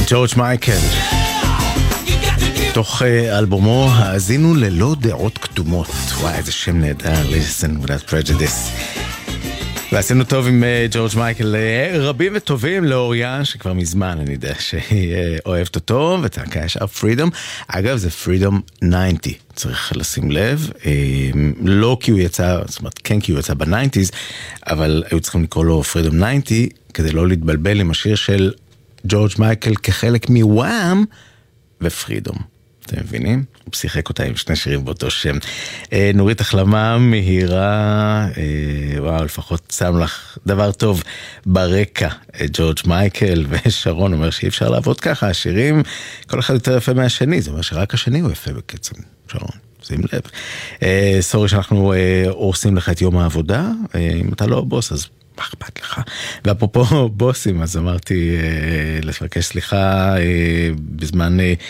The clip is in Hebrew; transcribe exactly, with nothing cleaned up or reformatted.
ג'ורג' מייקל, תוך אלבומו האזינו ללא דעות קדומות. וואי, איזה שם נהדר, Listen Without Prejudice. ועשינו טוב עם ג'ורג' מייקל. רבים וטובים לאוריאן שכבר מזמן אני יודע שהיא אוהבת אותו, ותעקה ישר פרידום. אגב, זה פרידום תשעים, צריך לשים לב, לא כי הוא יצא, זאת אומרת כן כי הוא יצא ב-תשעים, אבל היו צריכים לקרוא לו פרידום תשעים כדי לא להתבלבל עם השיר של ג'ורג' מייקל כחלק מוואם ופרידום. אתם מבינים? הוא שיחק אותה עם שני שירים באותו שם. אה, נורית החלמה מהירה, אה, וואו, לפחות שם לך דבר טוב ברקע. אה, ג'ורג' מייקל ושרון אומר שאי אפשר לעבוד ככה, השירים, כל אחד יותר יפה מהשני, זה אומר שרק השני הוא יפה בקצב, שרון. שים לב. אה, סורי שאנחנו אה, עושים לך את יום העבודה, אה, אם אתה לא בוס אז מה אכפת לך? ואפרופו בוסים, אז אמרתי אה, לבקש סליחה אה, בזמן... אה,